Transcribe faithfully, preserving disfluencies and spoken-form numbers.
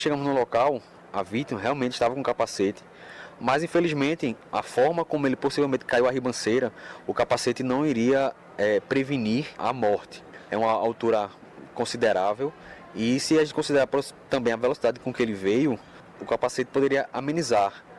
Chegamos no local, a vítima realmente estava com capacete, mas infelizmente a forma como ele possivelmente caiu a ribanceira, o capacete não iria é, prevenir a morte. É uma altura considerável e se a gente considerar também a velocidade com que ele veio, o capacete poderia amenizar